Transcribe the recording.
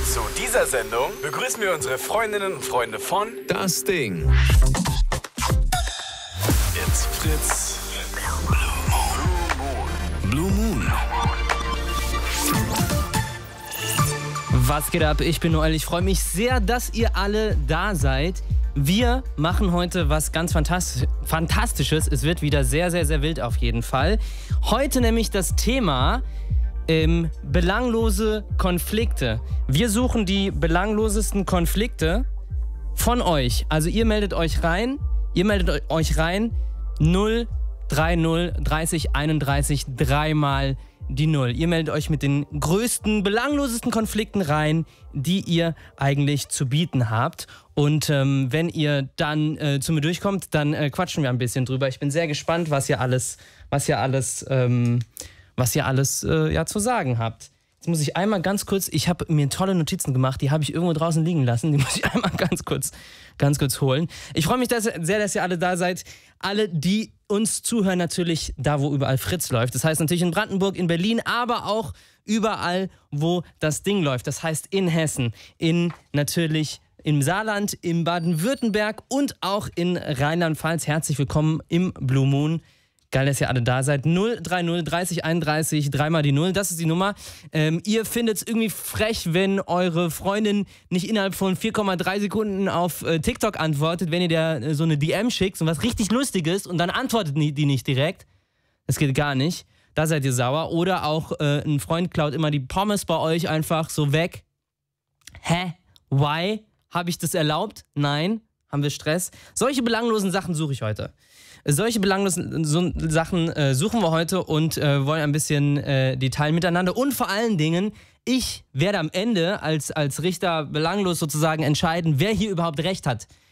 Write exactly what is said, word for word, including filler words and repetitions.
Zu dieser Sendung begrüßen wir unsere Freundinnen und Freunde von Das Ding. It's Fritz. Blue Moon. Was geht ab? Ich bin Noel. Ich freue mich sehr, dass ihr alle da seid. Wir machen heute was ganz Fantastisch- Fantastisches. Es wird wieder sehr, sehr, sehr wild auf jeden Fall. Heute nämlich das Thema ähm, belanglose Konflikte. Wir suchen die belanglosesten Konflikte von euch. Also ihr meldet euch rein. Ihr meldet euch rein. null drei null dreißig einunddreißig dreimal die Null. Ihr meldet euch mit den größten, belanglosesten Konflikten rein, die ihr eigentlich zu bieten habt. Und ähm, wenn ihr dann äh, zu mir durchkommt, dann äh, quatschen wir ein bisschen drüber. Ich bin sehr gespannt, was ihr alles, was ihr alles, ähm, was ihr alles äh, ja, zu sagen habt. Jetzt muss ich einmal ganz kurz, ich habe mir tolle Notizen gemacht, die habe ich irgendwo draußen liegen lassen, die muss ich einmal ganz kurz, ganz kurz holen. Ich freue mich dass, sehr, dass ihr alle da seid. Alle, die uns zuhören, natürlich da, wo überall Fritz läuft. Das heißt natürlich in Brandenburg, in Berlin, aber auch überall, wo das Ding läuft. Das heißt in Hessen, in natürlich im Saarland, in Baden-Württemberg und auch in Rheinland-Pfalz. Herzlich willkommen im Blue Moon. Geil, dass ihr alle da seid. null drei null dreißig einunddreißig dreimal die Null, das ist die Nummer. Ähm, ihr findet es irgendwie frech, wenn eure Freundin nicht innerhalb von vier Komma drei Sekunden auf äh, TikTok antwortet, wenn ihr der äh, so eine D M schickt und was richtig Lustiges und dann antwortet die nicht direkt. Das geht gar nicht. Da seid ihr sauer. Oder auch äh, ein Freund klaut immer die Pommes bei euch einfach so weg. Hä? Why? Habe ich das erlaubt? Nein. Haben wir Stress? Solche belanglosen Sachen suche ich heute. Solche belanglosen so Sachen äh, suchen wir heute und äh, wollen ein bisschen äh, die teilen miteinander. Und vor allen Dingen, ich werde am Ende als, als Richter belanglos sozusagen entscheiden, wer hier überhaupt recht hat.